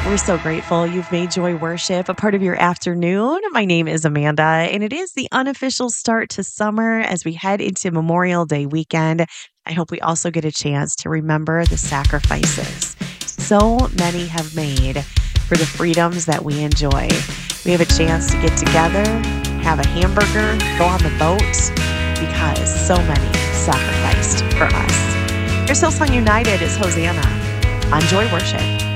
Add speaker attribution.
Speaker 1: We're so grateful you've made Joy Worship a part of your afternoon. My name is Amanda, and it is the unofficial start to summer as we head into Memorial Day weekend. I hope we also get a chance to remember the sacrifices so many have made for the freedoms that we enjoy. We have a chance to get together, have a hamburger, go on the boat, because so many sacrificed for us. Here's Hillsong United is Hosanna on Joy Worship.